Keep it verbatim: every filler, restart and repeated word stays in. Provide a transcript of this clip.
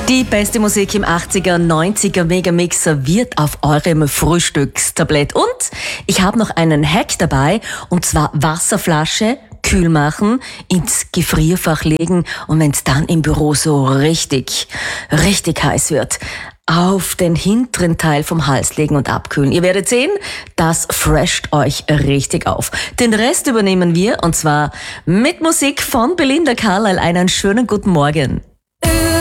Die beste Musik im achtziger, neunziger Megamix serviert auf eurem Frühstückstablett. Und ich habe noch einen Hack dabei, und zwar Wasserflasche kühl machen, ins Gefrierfach legen und wenn es dann im Büro so richtig, richtig heiß wird, auf den hinteren Teil vom Hals legen und abkühlen. Ihr werdet sehen, das fresht euch richtig auf. Den Rest übernehmen wir, und zwar mit Musik von Belinda Carlisle. Einen schönen guten Morgen.